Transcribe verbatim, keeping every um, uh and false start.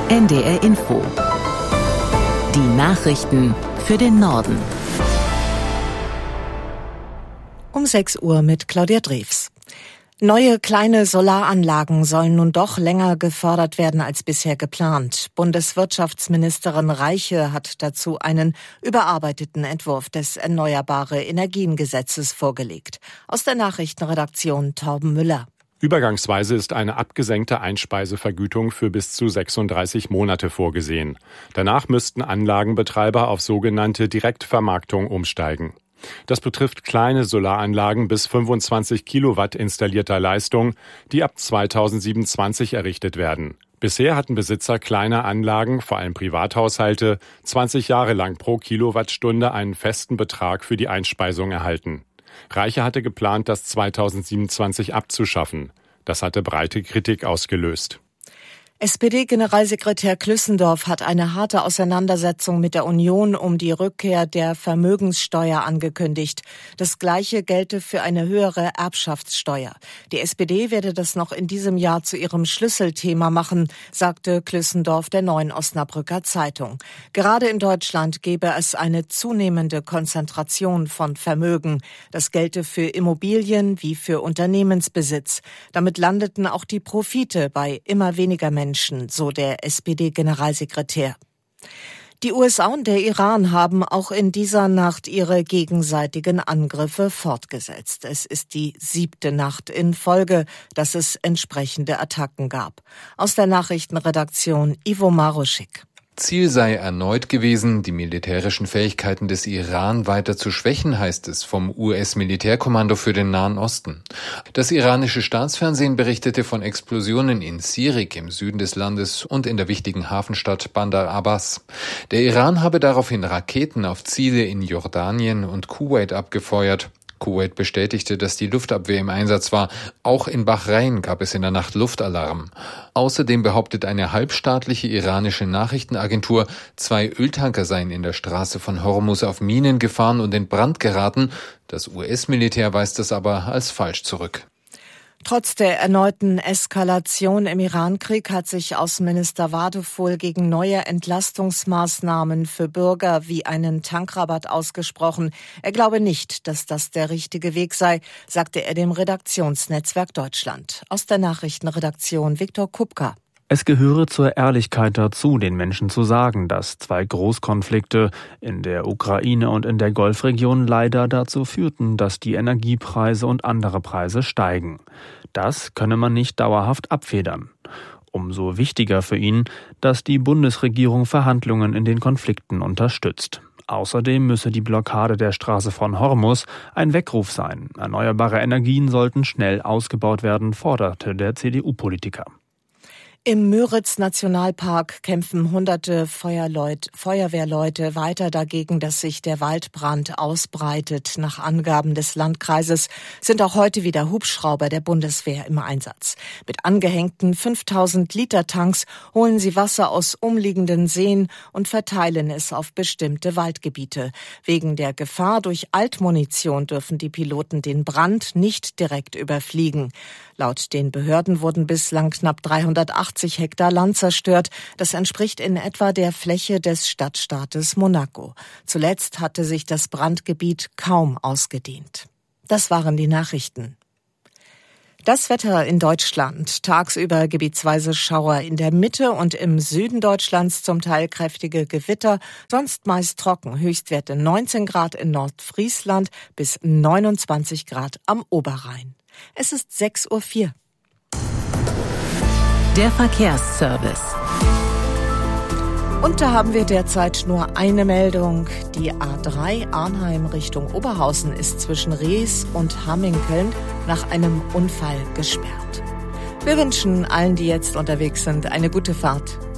N D R Info. Die Nachrichten für den Norden. Um sechs Uhr mit Claudia Drews. Neue kleine Solaranlagen sollen nun doch länger gefördert werden als bisher geplant. Bundeswirtschaftsministerin Reiche hat dazu einen überarbeiteten Entwurf des Erneuerbare Energien-Gesetzes vorgelegt. Aus der Nachrichtenredaktion Torben Müller. Übergangsweise ist eine abgesenkte Einspeisevergütung für bis zu sechsunddreißig Monate vorgesehen. Danach müssten Anlagenbetreiber auf sogenannte Direktvermarktung umsteigen. Das betrifft kleine Solaranlagen bis fünfundzwanzig Kilowatt installierter Leistung, die ab zweitausendsiebenundzwanzig errichtet werden. Bisher hatten Besitzer kleiner Anlagen, vor allem Privathaushalte, zwanzig Jahre lang pro Kilowattstunde einen festen Betrag für die Einspeisung erhalten. Reiche hatte geplant, das zweitausendsiebenundzwanzig abzuschaffen. Das hatte breite Kritik ausgelöst. S P D-Generalsekretär Klüssendorf hat eine harte Auseinandersetzung mit der Union um die Rückkehr der Vermögenssteuer angekündigt. Das Gleiche gelte für eine höhere Erbschaftssteuer. Die S P D werde das noch in diesem Jahr zu ihrem Schlüsselthema machen, sagte Klüssendorf der Neuen Osnabrücker Zeitung. Gerade in Deutschland gebe es eine zunehmende Konzentration von Vermögen. Das gelte für Immobilien wie für Unternehmensbesitz. Damit landeten auch die Profite bei immer weniger Menschen. Menschen, so der S P D-Generalsekretär. Die U S A und der Iran haben auch in dieser Nacht ihre gegenseitigen Angriffe fortgesetzt. Es ist die siebte Nacht in Folge, dass es entsprechende Attacken gab. Aus der Nachrichtenredaktion Ivo Maruschik. Ziel sei erneut gewesen, die militärischen Fähigkeiten des Iran weiter zu schwächen, heißt es vom U S-Militärkommando für den Nahen Osten. Das iranische Staatsfernsehen berichtete von Explosionen in Sirik im Süden des Landes und in der wichtigen Hafenstadt Bandar Abbas. Der Iran habe daraufhin Raketen auf Ziele in Jordanien und Kuwait abgefeuert. Kuwait bestätigte, dass die Luftabwehr im Einsatz war. Auch in Bahrain gab es in der Nacht Luftalarm. Außerdem behauptet eine halbstaatliche iranische Nachrichtenagentur, zwei Öltanker seien in der Straße von Hormuz auf Minen gefahren und in Brand geraten. Das U S-Militär weist das aber als falsch zurück. Trotz der erneuten Eskalation im Iran-Krieg hat sich Außenminister Vadeful gegen neue Entlastungsmaßnahmen für Bürger wie einen Tankrabatt ausgesprochen. Er glaube nicht, dass das der richtige Weg sei, sagte er dem Redaktionsnetzwerk Deutschland. Aus der Nachrichtenredaktion Viktor Kupka. Es gehöre zur Ehrlichkeit dazu, den Menschen zu sagen, dass zwei Großkonflikte in der Ukraine und in der Golfregion leider dazu führten, dass die Energiepreise und andere Preise steigen. Das könne man nicht dauerhaft abfedern. Umso wichtiger für ihn, dass die Bundesregierung Verhandlungen in den Konflikten unterstützt. Außerdem müsse die Blockade der Straße von Hormuz ein Weckruf sein. Erneuerbare Energien sollten schnell ausgebaut werden, forderte der C D U-Politiker. Im Müritz-Nationalpark kämpfen hunderte Feuerleut, Feuerwehrleute weiter dagegen, dass sich der Waldbrand ausbreitet. Nach Angaben des Landkreises sind auch heute wieder Hubschrauber der Bundeswehr im Einsatz. Mit angehängten fünftausend Liter Tanks holen sie Wasser aus umliegenden Seen und verteilen es auf bestimmte Waldgebiete. Wegen der Gefahr durch Altmunition dürfen die Piloten den Brand nicht direkt überfliegen. Laut den Behörden wurden bislang knapp dreihundertachtzig Hektar Land zerstört. Das entspricht in etwa der Fläche des Stadtstaates Monaco. Zuletzt hatte sich das Brandgebiet kaum ausgedehnt. Das waren die Nachrichten. Das Wetter in Deutschland. Tagsüber gebietsweise Schauer in der Mitte und im Süden Deutschlands, zum Teil kräftige Gewitter, sonst meist trocken. Höchstwerte neunzehn Grad in Nordfriesland bis neunundzwanzig Grad am Oberrhein. Es ist sechs Uhr vier. Der Verkehrsservice. Und da haben wir derzeit nur eine Meldung. Die A drei Arnheim Richtung Oberhausen ist zwischen Rees und Hamminkeln nach einem Unfall gesperrt. Wir wünschen allen, die jetzt unterwegs sind, eine gute Fahrt.